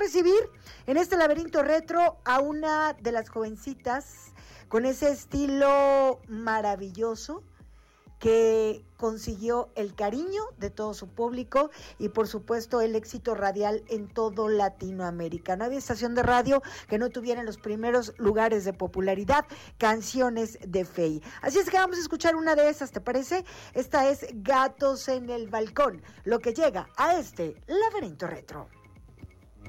recibir en este laberinto retro a una de las jovencitas con ese estilo maravilloso que consiguió el cariño de todo su público y por supuesto el éxito radial en todo Latinoamérica. No había estación de radio que no tuviera en los primeros lugares de popularidad canciones de Feid. Así es que vamos a escuchar una de esas, ¿te parece? Esta es Gatos en el Balcón, lo que llega a este laberinto retro.